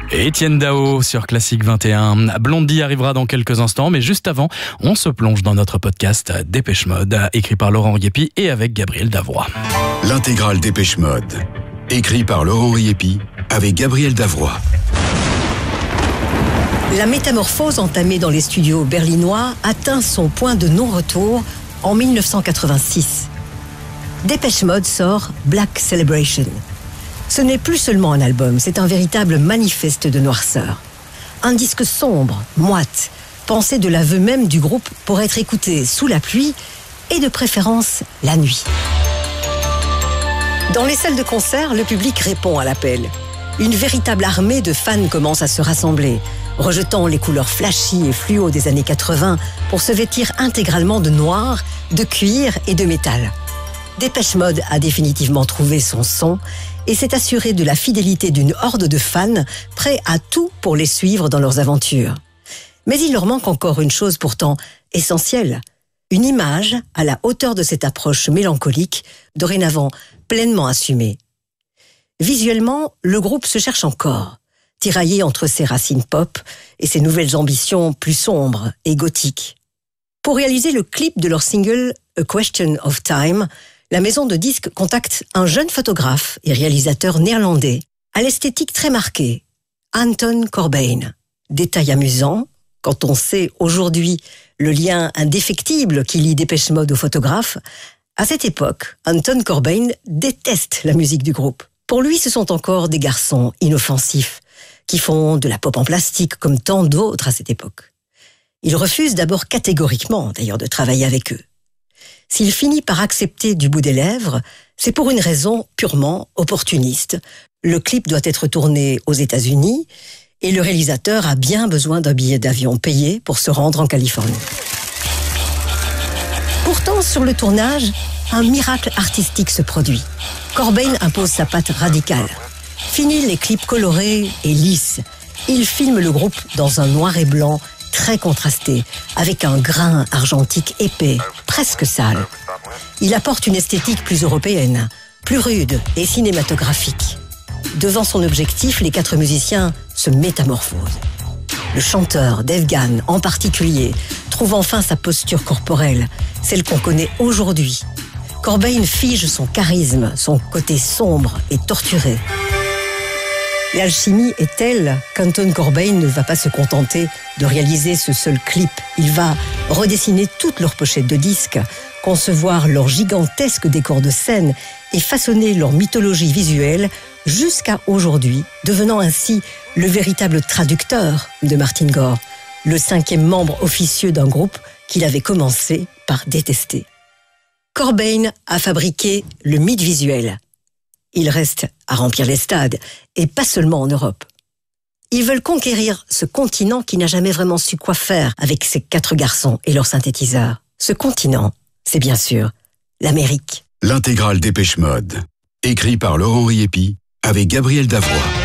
Étienne Dao sur Classique 21. Blondie arrivera dans quelques instants, mais juste avant, on se plonge dans notre podcast Dépêche Mode, écrit par Laurent Riepi et avec Gabriel Davroy. L'intégrale Dépêche Mode, écrit par Laurent Riepi avec Gabriel Davroy. La métamorphose entamée dans les studios berlinois atteint son point de non-retour en 1986. Dépêche Mode sort Black Celebration. Ce n'est plus seulement un album, c'est un véritable manifeste de noirceur. Un disque sombre, moite, pensé de l'aveu même du groupe pour être écouté sous la pluie et de préférence la nuit. Dans les salles de concert, le public répond à l'appel. Une véritable armée de fans commence à se rassembler, rejetant les couleurs flashy et fluo des années 80 pour se vêtir intégralement de noir, de cuir et de métal. Dépêche Mode a définitivement trouvé son son et s'est assuré de la fidélité d'une horde de fans prêts à tout pour les suivre dans leurs aventures. Mais il leur manque encore une chose pourtant essentielle, une image à la hauteur de cette approche mélancolique, dorénavant pleinement assumée. Visuellement, le groupe se cherche encore, tiraillé entre ses racines pop et ses nouvelles ambitions plus sombres et gothiques. Pour réaliser le clip de leur single A Question of Time, la maison de disques contacte un jeune photographe et réalisateur néerlandais à l'esthétique très marquée, Anton Corbijn. Détail amusant, quand on sait aujourd'hui le lien indéfectible qui lie Dépêche Mode au photographe, à cette époque, Anton Corbijn déteste la musique du groupe. Pour lui, ce sont encore des garçons inoffensifs qui font de la pop en plastique comme tant d'autres à cette époque. Il refuse d'abord catégoriquement, d'ailleurs, de travailler avec eux. S'il finit par accepter du bout des lèvres, c'est pour une raison purement opportuniste. Le clip doit être tourné aux États-Unis et le réalisateur a bien besoin d'un billet d'avion payé pour se rendre en Californie. Pourtant, sur le tournage, un miracle artistique se produit. Corbijn impose sa patte radicale. Fini les clips colorés et lisses. Il filme le groupe dans un noir et blanc très contrasté, avec un grain argentique épais, presque sale. Il apporte une esthétique plus européenne, plus rude et cinématographique. Devant son objectif, les 4 musiciens se métamorphosent. Le chanteur, Dave Gahan en particulier, trouve enfin sa posture corporelle, celle qu'on connaît aujourd'hui. Corbijn fige son charisme, son côté sombre et torturé. L'alchimie est telle qu'Anton Corbijn ne va pas se contenter de réaliser ce seul clip. Il va redessiner toutes leurs pochettes de disques, concevoir leurs gigantesques décors de scène et façonner leur mythologie visuelle jusqu'à aujourd'hui, devenant ainsi le véritable traducteur de Martin Gore, le 5e membre officieux d'un groupe qu'il avait commencé par détester. Corbijn a fabriqué le mythe visuel. Il reste à remplir les stades, et pas seulement en Europe. Ils veulent conquérir ce continent qui n'a jamais vraiment su quoi faire avec ces 4 garçons et leurs synthétiseurs. Ce continent, c'est bien sûr l'Amérique. L'intégrale Dépêche Mode, écrit par Laurent Riepi avec Gabriel Davroy.